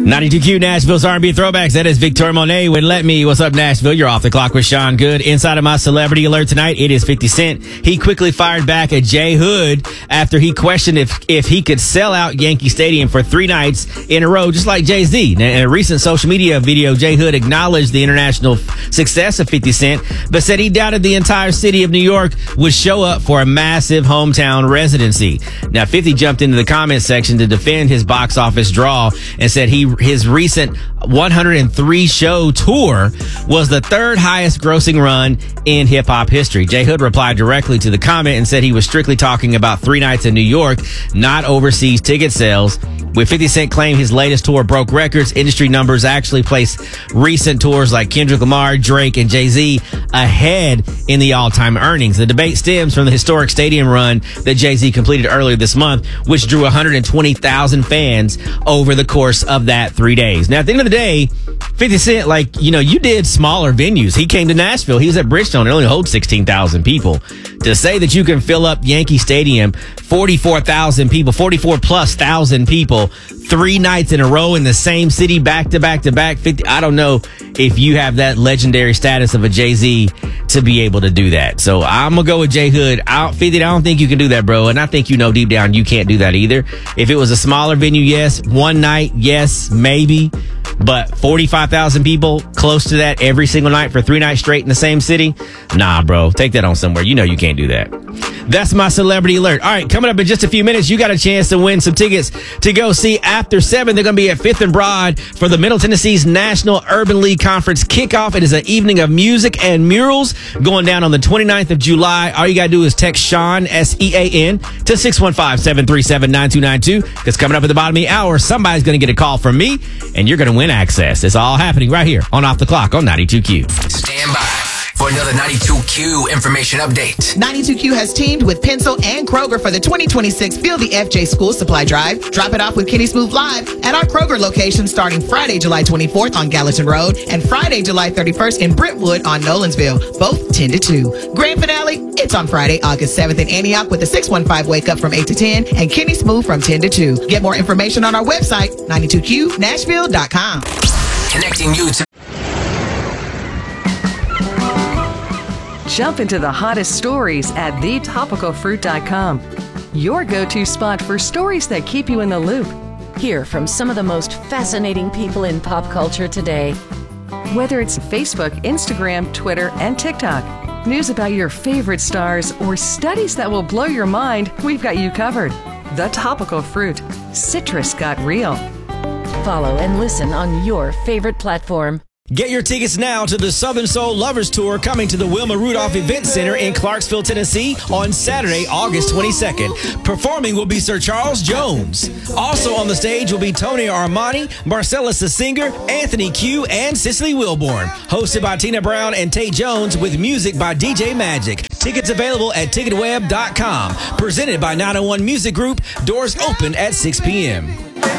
92Q, Nashville's R&B Throwbacks. That is Victor Monet with Let Me. What's up, Nashville? You're off the clock with Sean Good. Inside of my celebrity alert tonight, it is 50 Cent. He quickly fired back at Jay Hood after he questioned if he could sell out Yankee Stadium for 3 nights in a row, just like Jay-Z. Now, in a recent social media video, Jay Hood acknowledged the international success of 50 Cent, but said he doubted the entire city of New York would show up for a massive hometown residency. Now, 50 jumped into the comment section to defend his box office draw and said his recent 103 show tour was the 3rd highest grossing run in hip hop history. Jay Hood replied directly to the comment and said he was strictly talking about 3 nights in New York, not overseas ticket sales. With 50 Cent claiming his latest tour broke records, industry numbers actually place recent tours like Kendrick Lamar, Drake, and Jay-Z ahead in the all-time earnings. The debate stems from the historic stadium run that Jay-Z completed earlier this month, which drew 120,000 fans over the course of that 3 days. Now, at the end of the day, 50 Cent, you did smaller venues. He came to Nashville. He was at Bridgestone. It only holds 16,000 people. To say that you can fill up Yankee Stadium, 44,000 people, 44 plus thousand people, 3 nights in a row in the same city, back to back to back, 50. I don't know if you have that legendary status of a Jay-Z to be able to do that. So I'm going to go with Jay Hood. 50, I don't think you can do that, bro. And I think deep down you can't do that either. If it was a smaller venue, yes. 1 night, yes, maybe. But 45,000 people, close to that every single night for 3 nights straight in the same city? Nah, bro. Take that on somewhere. You know you can't do that. That's my celebrity alert. All right, coming up in just a few minutes, you got a chance to win some tickets to go see After 7. They're going to be at 5th and Broad for the Middle Tennessee's National Urban League Conference kickoff. It is an evening of music and murals going down on the 29th of July. All you got to do is text Sean, S-E-A-N, to 615-737-9292. Because coming up at the bottom of the hour, somebody's going to get a call from me, and you're going to win access. It's all happening right here on Off the Clock on 92Q. Stand by for another 92Q information update. 92Q has teamed with Pencil and Kroger for the 2026 Feel the FJ School Supply Drive. Drop it off with Kenny Smooth Live at our Kroger location starting Friday, July 24th on Gallatin Road and Friday, July 31st in Brentwood on Nolensville, both 10 to 2. Grand finale, it's on Friday, August 7th in Antioch with the 615 Wake Up from 8 to 10 and Kenny Smooth from 10 to 2. Get more information on our website, 92QNashville.com. Connecting you to... Jump into the hottest stories at thetopicalfruit.com. Your go-to spot for stories that keep you in the loop. Hear from some of the most fascinating people in pop culture today. Whether it's Facebook, Instagram, Twitter, and TikTok, news about your favorite stars, or studies that will blow your mind, we've got you covered. The Topical Fruit. Citrus got real. Follow and listen on your favorite platform. Get your tickets now to the Southern Soul Lovers Tour coming to the Wilma Rudolph Event Center in Clarksville, Tennessee on Saturday, August 22nd. Performing will be Sir Charles Jones. Also on the stage will be Tony Armani, Marcellus the Singer, Anthony Q, and Cicely Wilborn. Hosted by Tina Brown and Tate Jones with music by DJ Magic. Tickets available at ticketweb.com. Presented by 901 Music Group. Doors open at 6 p.m.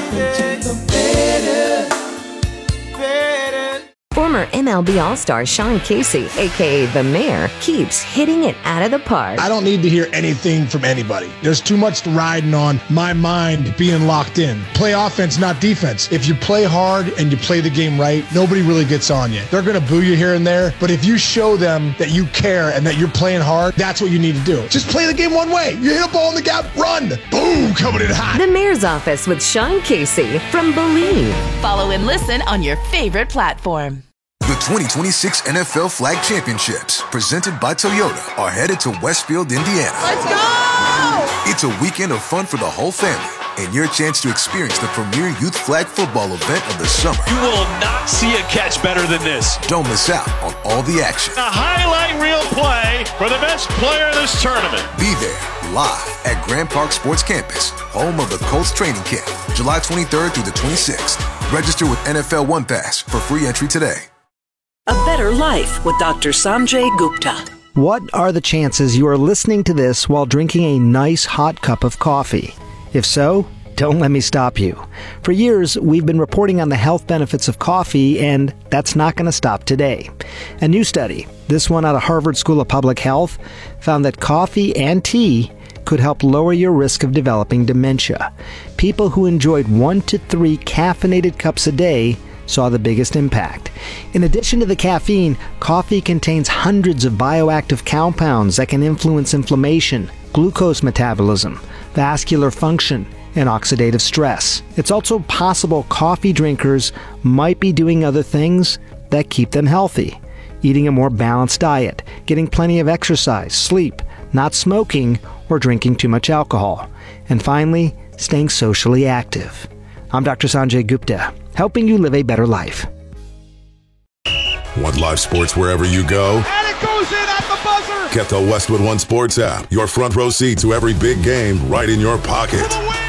Former MLB All-Star Sean Casey, a.k.a. The Mayor, keeps hitting it out of the park. I don't need to hear anything from anybody. There's too much riding on my mind being locked in. Play offense, not defense. If you play hard and you play the game right, nobody really gets on you. They're going to boo you here and there, but if you show them that you care and that you're playing hard, that's what you need to do. Just play the game one way. You hit a ball in the gap, run. Boom, coming in hot. The Mayor's Office with Sean Casey from Believe. Follow and listen on your favorite platform. The 2026 NFL Flag Championships, presented by Toyota, are headed to Westfield, Indiana. Let's go! It's a weekend of fun for the whole family and your chance to experience the premier youth flag football event of the summer. You will not see a catch better than this. Don't miss out on all the action. A highlight reel play for the best player in this tournament. Be there live at Grand Park Sports Campus, home of the Colts training camp, July 23rd through the 26th. Register with NFL One Pass for free entry today. A Better Life with Dr. Sanjay Gupta. What are the chances you are listening to this while drinking a nice hot cup of coffee? If so, don't let me stop you. For years, we've been reporting on the health benefits of coffee, and that's not going to stop today. A new study, this one out of Harvard School of Public Health, found that coffee and tea could help lower your risk of developing dementia. People who enjoyed 1 to 3 caffeinated cups a day saw the biggest impact. In addition to the caffeine, coffee contains hundreds of bioactive compounds that can influence inflammation, glucose metabolism, vascular function, and oxidative stress. It's also possible coffee drinkers might be doing other things that keep them healthy. Eating a more balanced diet, getting plenty of exercise, sleep, not smoking, or drinking too much alcohol. And finally, staying socially active. I'm Dr. Sanjay Gupta, helping you live a better life. Want live sports wherever you go? And it goes in at the buzzer! Get the Westwood One Sports app. Your front row seat to every big game right in your pocket. For the win!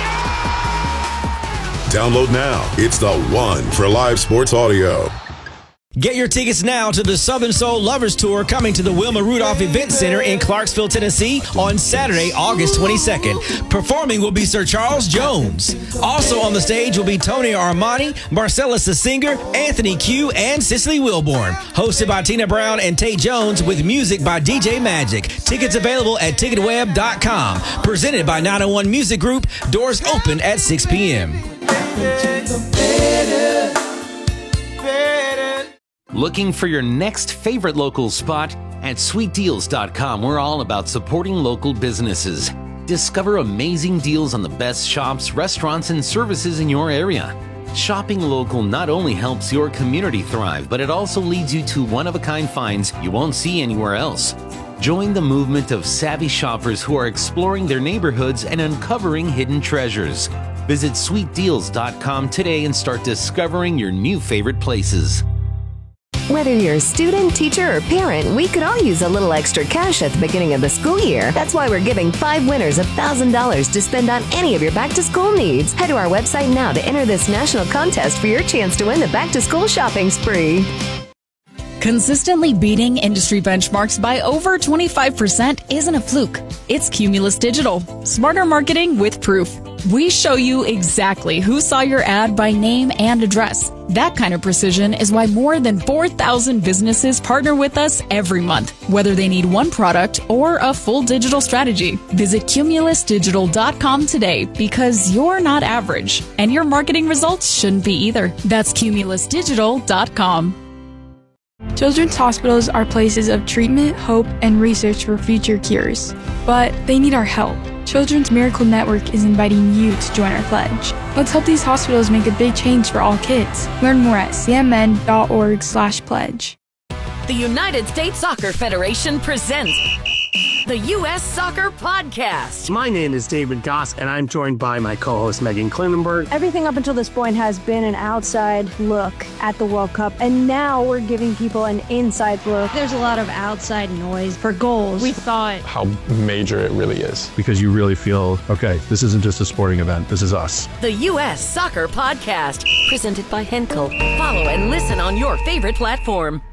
Yeah! Download now. It's the one for live sports audio. Get your tickets now to the Southern Soul Lovers Tour coming to the Wilma Rudolph Event Center in Clarksville, Tennessee on Saturday, August 22nd. Performing will be Sir Charles Jones. Also on the stage will be Tony Armani, Marcellus the Singer, Anthony Q, and Cicely Wilborn. Hosted by Tina Brown and Tate Jones with music by DJ Magic. Tickets available at ticketweb.com. Presented by 901 Music Group. Doors open at 6 p.m. Looking for your next favorite local spot? At sweetdeals.com, we're all about supporting local businesses. Discover amazing deals on the best shops, restaurants, and services in your area. Shopping local not only helps your community thrive, but it also leads you to one-of-a-kind finds you won't see anywhere else. Join the movement of savvy shoppers who are exploring their neighborhoods and uncovering hidden treasures. Visit sweetdeals.com today and start discovering your new favorite places. Whether you're a student, teacher, or parent, we could all use a little extra cash at the beginning of the school year. That's why we're giving 5 winners $1,000 to spend on any of your back-to-school needs. Head to our website now to enter this national contest for your chance to win the back-to-school shopping spree. Consistently beating industry benchmarks by over 25% isn't a fluke. It's Cumulus Digital. Smarter marketing with proof. We show you exactly who saw your ad by name and address. That kind of precision is why more than 4,000 businesses partner with us every month, whether they need one product or a full digital strategy. Visit cumulusdigital.com today because you're not average, and your marketing results shouldn't be either. That's cumulusdigital.com. Children's hospitals are places of treatment, hope, and research for future cures. But they need our help. Children's Miracle Network is inviting you to join our pledge. Let's help these hospitals make a big change for all kids. Learn more at cmn.org/pledge. The United States Soccer Federation presents the U.S. Soccer Podcast. My name is David Goss, and I'm joined by my co-host Megan Klinenberg. Everything up until this point has been an outside look at the World Cup, and now we're giving people an inside look. There's a lot of outside noise for goals. We thought how major it really is, because you really feel, okay, this isn't just a sporting event, this is us. The U.S. Soccer Podcast, presented by Henkel. Follow and listen on your favorite platform.